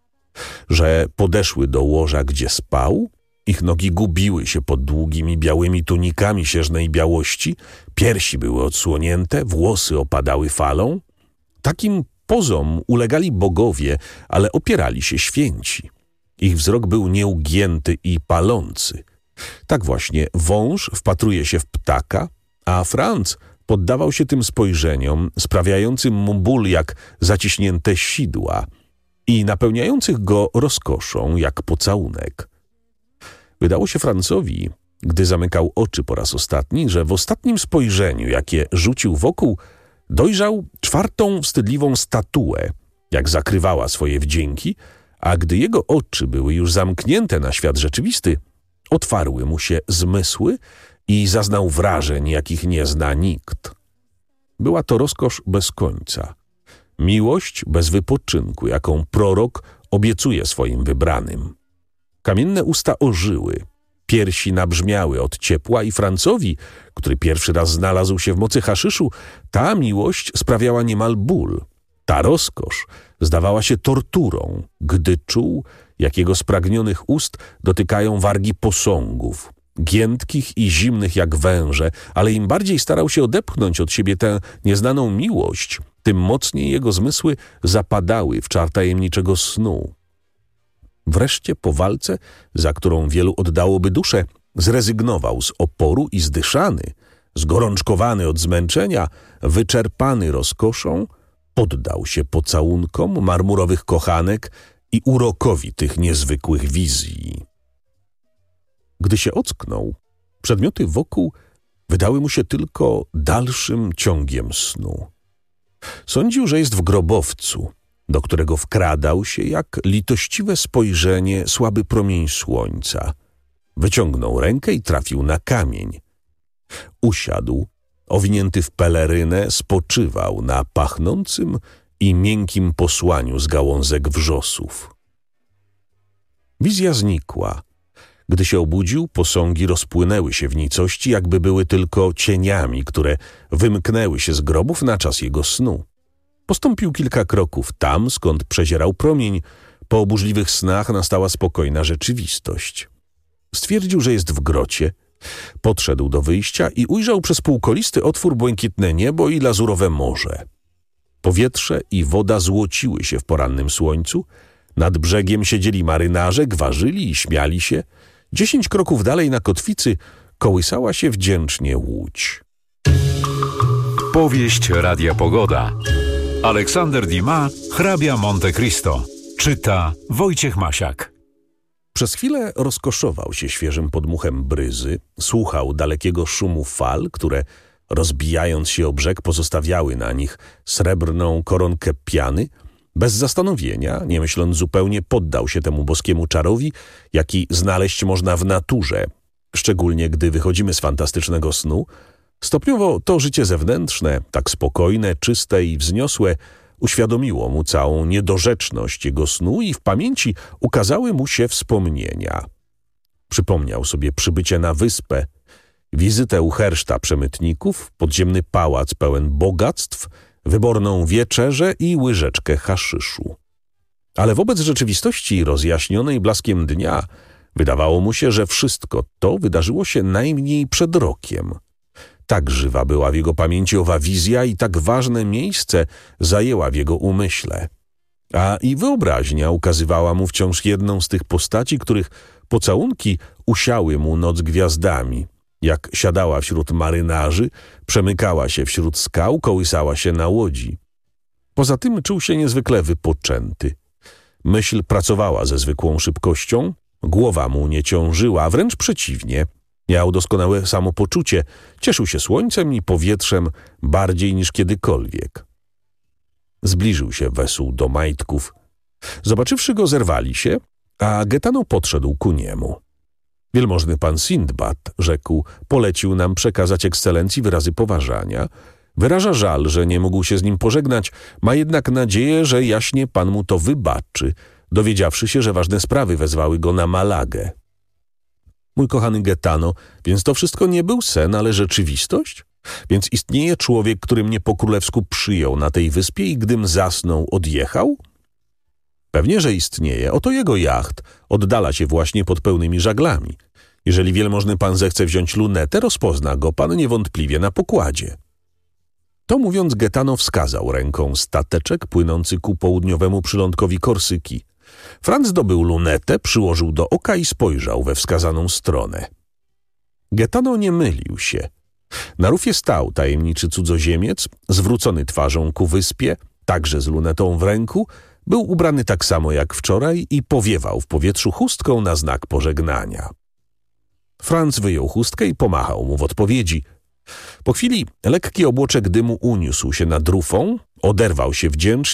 Że podeszły do łoża, gdzie spał, ich nogi gubiły się pod długimi białymi tunikami sierznej białości, piersi były odsłonięte, włosy opadały falą. Takim pozom ulegali bogowie, ale opierali się święci. Ich wzrok był nieugięty i palący. Tak właśnie wąż wpatruje się w ptaka, a Franz poddawał się tym spojrzeniom, sprawiającym mu ból jak zaciśnięte sidła i napełniających go rozkoszą jak pocałunek. Wydało się Francowi, gdy zamykał oczy po raz ostatni, że w ostatnim spojrzeniu, jakie rzucił wokół, dojrzał 4. wstydliwą statuę, jak zakrywała swoje wdzięki, a gdy jego oczy były już zamknięte na świat rzeczywisty, otwarły mu się zmysły i zaznał wrażeń, jakich nie zna nikt. Była to rozkosz bez końca. Miłość bez wypoczynku, jaką prorok obiecuje swoim wybranym. Kamienne usta ożyły, piersi nabrzmiały od ciepła i Francowi, który pierwszy raz znalazł się w mocy haszyszu, ta miłość sprawiała niemal ból. Ta rozkosz zdawała się torturą, gdy czuł, jak jego spragnionych ust dotykają wargi posągów, giętkich i zimnych jak węże, ale im bardziej starał się odepchnąć od siebie tę nieznaną miłość, tym mocniej jego zmysły zapadały w czar tajemniczego snu. Wreszcie po walce, za którą wielu oddałoby duszę, zrezygnował z oporu i zdyszany, zgorączkowany od zmęczenia, wyczerpany rozkoszą, poddał się pocałunkom marmurowych kochanek i urokowi tych niezwykłych wizji. Gdy się ocknął, przedmioty wokół wydały mu się tylko dalszym ciągiem snu. Sądził, że jest w grobowcu, do którego wkradał się jak litościwe spojrzenie słaby promień słońca. Wyciągnął rękę i trafił na kamień. Usiadł, owinięty w pelerynę, spoczywał na pachnącym i miękkim posłaniu z gałązek wrzosów. Wizja znikła. Gdy się obudził, posągi rozpłynęły się w nicości, jakby były tylko cieniami, które wymknęły się z grobów na czas jego snu. Postąpił kilka kroków tam, skąd przezierał promień. Po oburzliwych snach nastała spokojna rzeczywistość. Stwierdził, że jest w grocie. Podszedł do wyjścia i ujrzał przez półkolisty otwór błękitne niebo i lazurowe morze. Powietrze i woda złociły się w porannym słońcu. Nad brzegiem siedzieli marynarze, gwarzyli i śmiali się. 10 kroków dalej na kotwicy kołysała się wdzięcznie łódź. Powieść Radia Pogoda. Aleksander Dumas, hrabia Monte Cristo. Czyta Wojciech Masiak. Przez chwilę rozkoszował się świeżym podmuchem bryzy, słuchał dalekiego szumu fal, które rozbijając się o brzeg pozostawiały na nich srebrną koronkę piany. Bez zastanowienia, nie myśląc zupełnie, poddał się temu boskiemu czarowi, jaki znaleźć można w naturze, szczególnie gdy wychodzimy z fantastycznego snu. Stopniowo to życie zewnętrzne, tak spokojne, czyste i wzniosłe, uświadomiło mu całą niedorzeczność jego snu i w pamięci ukazały mu się wspomnienia. Przypomniał sobie przybycie na wyspę, wizytę u herszta przemytników, podziemny pałac pełen bogactw, wyborną wieczerzę i łyżeczkę haszyszu. Ale wobec rzeczywistości rozjaśnionej blaskiem dnia wydawało mu się, że wszystko to wydarzyło się najmniej przed rokiem. Tak żywa była w jego pamięci owa wizja i tak ważne miejsce zajęła w jego umyśle. A i wyobraźnia ukazywała mu wciąż jedną z tych postaci, których pocałunki usiały mu noc gwiazdami. Jak siadała wśród marynarzy, przemykała się wśród skał, kołysała się na łodzi. Poza tym czuł się niezwykle wypoczęty. Myśl pracowała ze zwykłą szybkością, głowa mu nie ciążyła, a wręcz przeciwnie. Miał doskonałe samopoczucie, cieszył się słońcem i powietrzem bardziej niż kiedykolwiek. Zbliżył się wesół do majtków. Zobaczywszy go, zerwali się, a Gaetano podszedł ku niemu. Wielmożny pan Sindbad, rzekł, polecił nam przekazać ekscelencji wyrazy poważania. Wyraża żal, że nie mógł się z nim pożegnać, ma jednak nadzieję, że jaśnie pan mu to wybaczy, dowiedziawszy się, że ważne sprawy wezwały go na Malagę. mój kochany Gaetano, więc to wszystko nie był sen, ale rzeczywistość? Więc istnieje człowiek, który mnie po królewsku przyjął na tej wyspie i gdym zasnął, odjechał? Pewnie, że istnieje. Oto jego jacht oddala się właśnie pod pełnymi żaglami. Jeżeli wielmożny pan zechce wziąć lunetę, rozpozna go pan niewątpliwie na pokładzie. To mówiąc, Gaetano wskazał ręką stateczek płynący ku południowemu przylądkowi Korsyki. Franz zdobył lunetę, przyłożył do oka i spojrzał we wskazaną stronę. Gaetano nie mylił się. Na rufie stał tajemniczy cudzoziemiec, zwrócony twarzą ku wyspie, także z lunetą w ręku, był ubrany tak samo jak wczoraj i powiewał w powietrzu chustką na znak pożegnania. Franz wyjął chustkę i pomachał mu w odpowiedzi. Po chwili lekki obłoczek dymu uniósł się nad rufą, oderwał się wdzięcznie